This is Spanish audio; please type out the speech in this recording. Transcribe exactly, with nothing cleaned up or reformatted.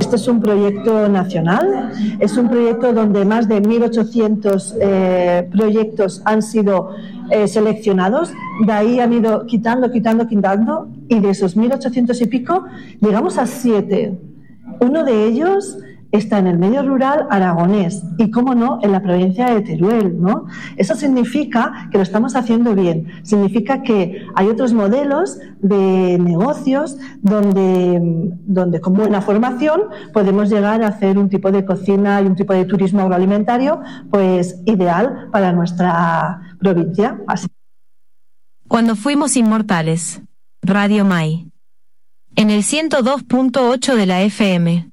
Este es un proyecto nacional, es un proyecto donde más de mil ochocientos eh, proyectos han sido eh, seleccionados, de ahí han ido quitando, quitando, quitando, y de esos mil ochocientos y pico llegamos a siete. Uno de ellos está en el medio rural aragonés y, cómo no, en la provincia de Teruel, ¿no? Eso significa que lo estamos haciendo bien, significa que hay otros modelos de negocios donde, donde con buena formación podemos llegar a hacer un tipo de cocina y un tipo de turismo agroalimentario pues ideal para nuestra provincia. Así. Cuando fuimos inmortales, Radio Mai, en el ciento dos punto ocho de la F M.